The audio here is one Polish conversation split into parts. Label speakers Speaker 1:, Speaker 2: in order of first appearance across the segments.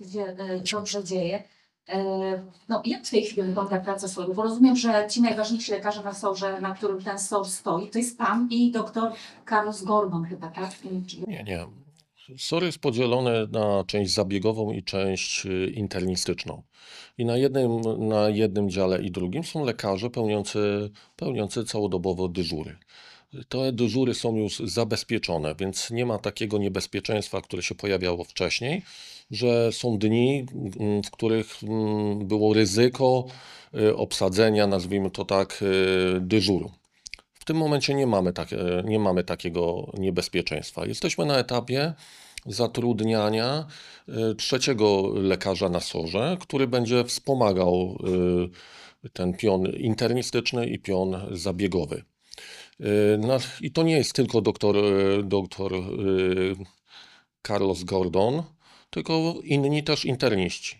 Speaker 1: dobrze dzieje. No, jak w tej chwili wygląda praca SOR-u? Bo rozumiem, że ci najważniejsi lekarze na SOR-ze, na którym ten SOR stoi, to jest pan i doktor Carlos Gordon chyba, tak?
Speaker 2: Nie. SOR jest podzielony na część zabiegową i część internistyczną. I na jednym dziale i drugim są lekarze pełniący całodobowo dyżury. Te dyżury są już zabezpieczone, więc nie ma takiego niebezpieczeństwa, które się pojawiało wcześniej, że są dni, w których było ryzyko obsadzenia, nazwijmy to tak, dyżuru. W tym momencie nie mamy takiego niebezpieczeństwa. Jesteśmy na etapie zatrudniania trzeciego lekarza na SOR-ze, który będzie wspomagał ten pion internistyczny i pion zabiegowy. I to nie jest tylko doktor Carlos Gordon, tylko inni też interniści.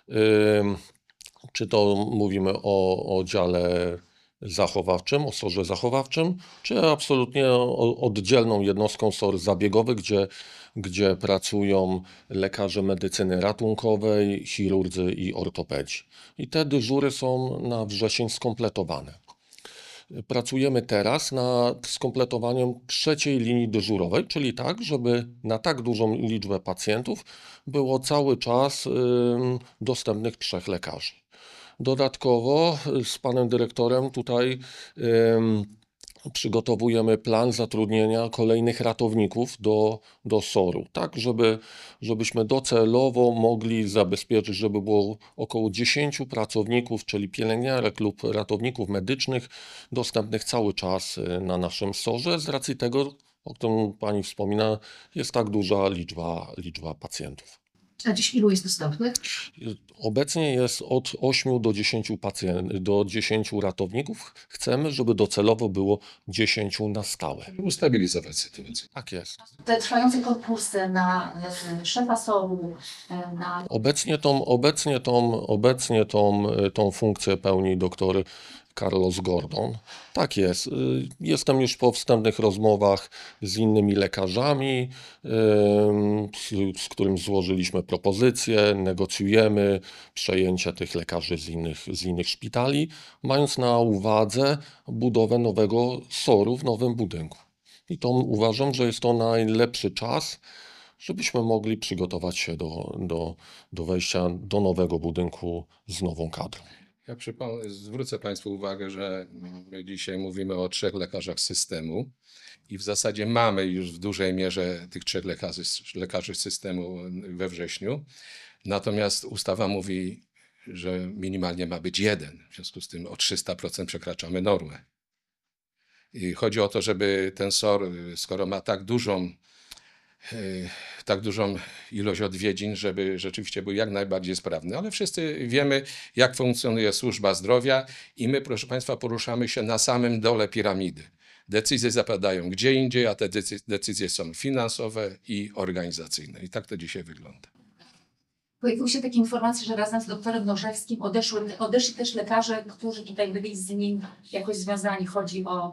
Speaker 2: Czy to mówimy o dziale zachowawczym, o SOR-ze zachowawczym, czy absolutnie oddzielną jednostką SOR zabiegowy, gdzie pracują lekarze medycyny ratunkowej, chirurdzy i ortopedzi. I te dyżury są na wrzesień skompletowane. Pracujemy teraz nad skompletowaniem trzeciej linii dyżurowej, czyli tak, żeby na tak dużą liczbę pacjentów było cały czas dostępnych 3 lekarzy. Dodatkowo z panem dyrektorem tutaj przygotowujemy plan zatrudnienia kolejnych ratowników do SOR-u, tak żebyśmy docelowo mogli zabezpieczyć, żeby było około 10 pracowników, czyli pielęgniarek lub ratowników medycznych dostępnych cały czas na naszym SOR-ze, z racji tego, o którym pani wspomina, jest tak duża liczba pacjentów.
Speaker 3: A dziś ilu jest dostępnych?
Speaker 2: Obecnie jest od 8 do 10 ratowników. Chcemy, żeby docelowo było 10 na stałe.
Speaker 4: Ustabilizować sytuację.
Speaker 2: Tak jest.
Speaker 1: Te trwające konkursy na szefa SOR-u, na...
Speaker 2: Obecnie tą funkcję pełni doktor Carlos Gordon. Tak jest. Jestem już po wstępnych rozmowach z innymi lekarzami, z którym złożyliśmy propozycje, negocjujemy przejęcie tych lekarzy z innych szpitali, mając na uwadze budowę nowego SOR-u w nowym budynku. I to uważam, że jest to najlepszy czas, żebyśmy mogli przygotować się do wejścia do nowego budynku z nową kadrą.
Speaker 4: Ja zwrócę Państwu uwagę, że my dzisiaj mówimy o 3 lekarzach systemu i w zasadzie mamy już w dużej mierze tych 3 lekarzy systemu we wrześniu. Natomiast ustawa mówi, że minimalnie ma być 1. W związku z tym o 300% przekraczamy normę. I chodzi o to, żeby ten SOR, skoro ma tak dużą ilość odwiedzin, żeby rzeczywiście był jak najbardziej sprawny. Ale wszyscy wiemy, jak funkcjonuje służba zdrowia i my, proszę Państwa, poruszamy się na samym dole piramidy. Decyzje zapadają gdzie indziej, a te decyzje są finansowe i organizacyjne. I tak to dzisiaj wygląda.
Speaker 1: Pojawiły się takie informacje, że razem z doktorem Nożewskim odeszli też lekarze, którzy tutaj byli z nim jakoś związani. Chodzi o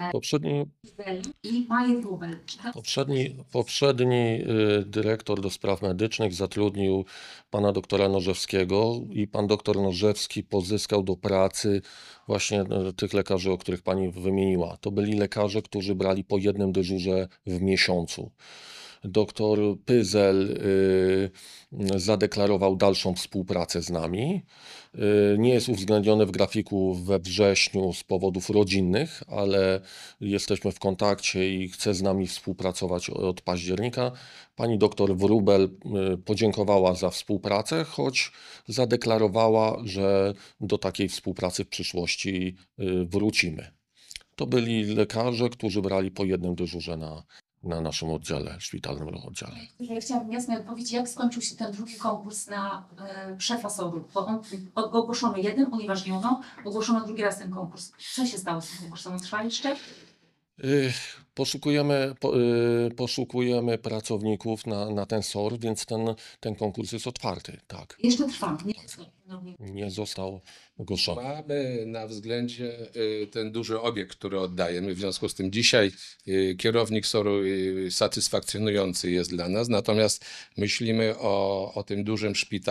Speaker 1: i Maję Wróbel.
Speaker 2: Poprzedni dyrektor do spraw medycznych zatrudnił pana doktora Nożewskiego i pan doktor Nożewski pozyskał do pracy właśnie tych lekarzy, o których pani wymieniła. To byli lekarze, którzy brali po 1 dyżurze w miesiącu. Doktor Pyzel zadeklarował dalszą współpracę z nami. Nie jest uwzględniony w grafiku we wrześniu z powodów rodzinnych, ale jesteśmy w kontakcie i chce z nami współpracować od października. Pani doktor Wróbel podziękowała za współpracę, choć zadeklarowała, że do takiej współpracy w przyszłości wrócimy. To byli lekarze, którzy brali po 1 dyżurze na naszym oddziale, szpitalnym oddziale.
Speaker 1: Ja chciałabym jasnej odpowiedzi, jak skończył się ten drugi konkurs na szefa SOR-u? Bo ogłoszono 1, unieważniono, ogłoszono drugi raz ten konkurs. Co się stało z tym konkursem? On trwa jeszcze?
Speaker 2: Poszukujemy pracowników na ten SOR, więc ten konkurs jest otwarty, tak.
Speaker 1: Jeszcze trwa.
Speaker 2: Nie został ogłoszony.
Speaker 4: Mamy na względzie ten duży obiekt, który oddajemy. W związku z tym dzisiaj kierownik SOR-u satysfakcjonujący jest dla nas. Natomiast myślimy o tym dużym szpitalu.